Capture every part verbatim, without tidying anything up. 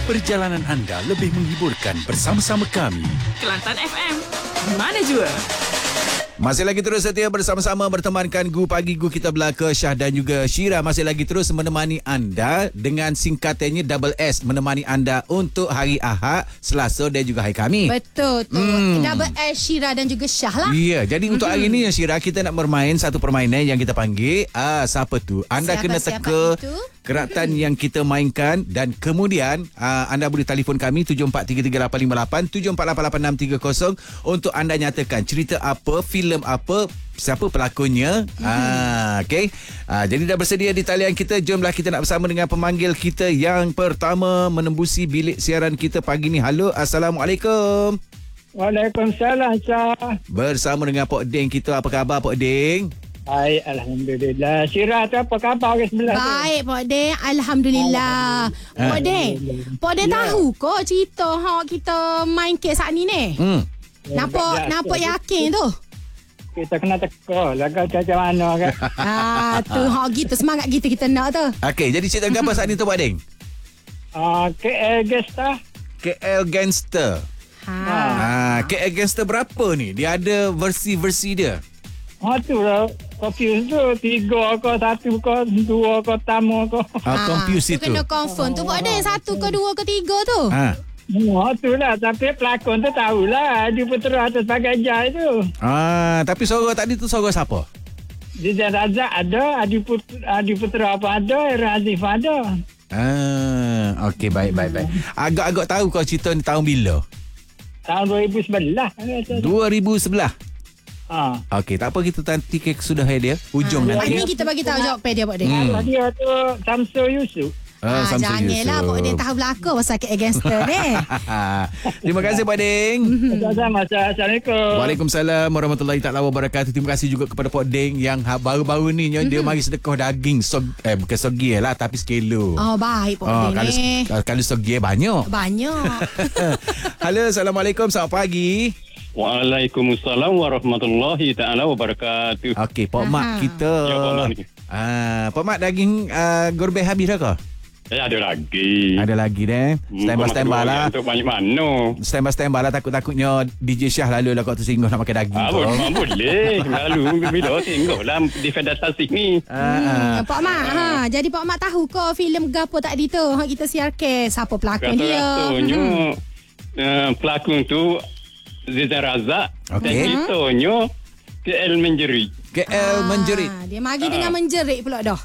perjalanan anda lebih menghiburkan bersama-sama kami. Kelantan F M, mana jua? Masih lagi terus setia bersama-sama bertemankan Gu Pagi Gu Kita Belaka, Syah dan juga Syira masih lagi terus menemani anda dengan singkatannya Double S, menemani anda untuk hari Ahad, Selasa dan juga hari Khamis. Betul tu. Hmm. Double S, Syira dan juga Syah lah. Ya, jadi mm-hmm. untuk hari ini ya Syira, kita nak bermain satu permainan yang kita panggil ah siapa tu? Anda Siapa, kena teka keratan yang kita mainkan dan kemudian uh, anda boleh telefon kami tujuh empat tiga tiga lapan lima lapan tujuh empat lapan lapan enam tiga kosong untuk anda nyatakan cerita apa, filem apa, siapa pelakonnya. Hmm. Ah, okey. Ah, jadi dah bersedia di talian kita. Jomlah kita nak bersama dengan pemanggil kita yang pertama menembusi bilik siaran kita pagi ni. Halo, Assalamualaikum. Waalaikumsalam, Syah. Bersama dengan Pok Ding kita. Apa khabar Pok Ding? Baik, Alhamdulillah. Syirah tu apa khabar ke sebelah tu? Baik, Pok Ding. Alhamdulillah. Pok Ding, Pok Ding Ya. tahu kok cerita hak kita main kes saat ni ni? Hmm. Nampak, Ya, nampak ya, yakin tu? Kita kena teka lah kau macam mana kan. Ah, tu hak gitu, semangat kita kita nak tu. Okey, jadi cerita apa saat ni tu Pok Ding? Ah, K L Gesta. K L Gangster. Ha. Ah, K L Gangster berapa ni? Dia ada versi-versi dia. Ha tu lah. Confuse tu. Tiga ke, satu ke, dua ke, tamu ke. Ah, confuse tu itu. kena confirm. Tu Pok Ding, satu ke dua ke tiga tu? Ha. Ha tu lah. Tapi pelakon tu tahulah. Adi Putera tu sebagai jai tu. Ah, tapi suara tadi tu suara siapa? Zidan Razak ada. Adi Putera, Adi Putera apa ada. Era Azif ada. Ah, okey, baik baik baik. Agak-agak tahu kau cerita ni tahun bila? Tahun dua ribu sebelas. dua ribu sebelas. Ha. Okey, tak apa, kita nanti ke sudah dia hujung Ha, nanti. Ini kita bagi tahu jawapan dia, Pok Ding. Hmm. Dia tu Samsul Yusuf. Ah, Ah, Samsul janganlah Yusof. Pok Ding tahu belaka pasal K L Gangster ni. Terima kasih Pak Ding. Sama-sama. Assalamualaikum. Waalaikumsalam warahmatullahi taala wabarakatuh. Terima kasih juga kepada Pak Ding yang ha- baru-baru ni mm-hmm. dia mari sedekah daging sog, eh bukan sogi lah tapi sekilo. Oh, baik Pok Oh, Ding kalau ni. kalau sogi banyak. Banyak. Halo, Assalamualaikum, selamat pagi. Waalaikumsalam warahmatullahi taala wabarakatuh. Okey, Pak Aha. Mak kita. Ya, Pak Mak ni. Ah, Pak Mak daging uh, gorbeh habis dah ke? Eh, ada lagi. Ada lagi deh. Standby standby lah. Untuk banyak mana? Standby standby lah, takut-takutnya D J Syah lalu lah kau tersinggung nak makan daging Ah, tu. boleh, boleh. Lalu bila tengok lah di Federasi ni. Ah, Hmm, Pak Mak, ha, jadi Pak Mak tahu ke filem gapo tadi tu? Ha, kita siarkan siapa pelakon dia. Rata-ratanya Hmm. uh, pelakon tu Zizan Razak. Okey. Dan ceritanya K L Menjerit. K L menjerit. Ah, dia mari dengan menjerit pula dah.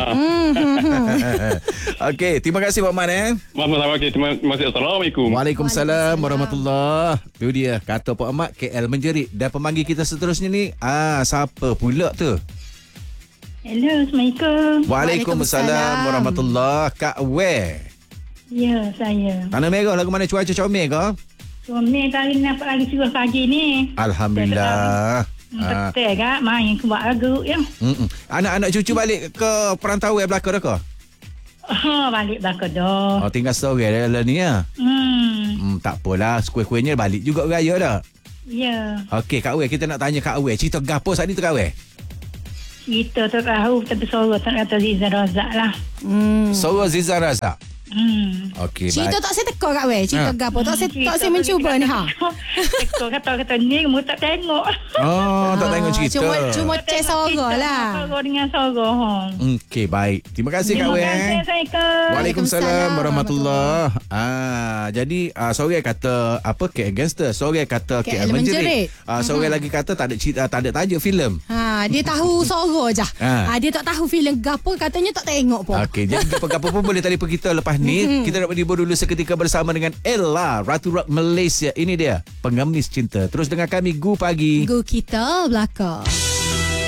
Okey, terima kasih Pak Mat eh. Sama-sama kita. Terima kasih. Assalamualaikum. Waalaikumsalam warahmatullahi. Tu dia kata Pak Mat, K L menjerit. Dan pemanggil kita seterusnya ni, ah siapa pula tu? Hello, Assalamualaikum. Waalaikumsalam Waalaikumsalam. warahmatullahi. Kak We. Ya, saya. Tanah Merah lagu mana, cuaca comel ke? Suami kali ni nampak lagi suruh pagi ni. Alhamdulillah. Ah. Betul kan? Main buat lagu ya. Mm-mm. Anak-anak cucu balik ke perantauan belakang dah ke? Ha, balik belakang dah. Oh, tinggal story dah lah ni ya. Hmm, Hmm, tak apalah, kuih-kuihnya balik juga raya dah. ya. Okey, Kak We, kita nak tanya Kak We, cerita gapo saat ni tu Kak We? Kita tak tahu tapi suara tak kata Zizan Razak lah. Hmm. Suara Zizan Razak. Hmm. Okey, Cerita baik. tak saya teka Kak We. Cerita Ha. gapo? Tak saya tak saya mencuba ni ha. Teka kata-kata ni kamu tak tengok. Oh, tak tengok Ah, cerita. Cuma cuma cek suara lah. Suara dengan suara. Ha. Okey, baik. Terima kasih Kak Terima We. kasih. Assalamualaikum. Waalaikumsalam warahmatullahi. Ah, jadi uh, seorang kata apa K L Gangster, seorang kata K L K L menjerit. menjerit. Ah, seorang lagi kata tak ada cerita, tak ada tajuk filem. Ha, dia tahu suara je. Ha. Ha. dia tak tahu filem gapo, katanya tak tengok pun. Okey, jadi apa-apa pun boleh telefon kita lepas ni. Kita nak berlibur dulu seketika bersama dengan Ella, Ratu Rock Malaysia. Ini dia, pengemis cinta. Terus dengan kami Gu Pagi. Gu kita belakang.